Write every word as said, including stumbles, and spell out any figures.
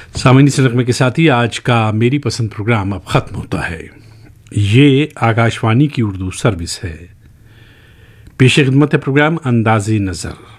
सामान्य नगमे के साथ ही आज का मेरी पसंद प्रोग्राम अब ख़त्म होता है। ये आकाशवाणी की उर्दू सर्विस है। पेश खिदमत है प्रोग्राम अंदाज़े नज़र।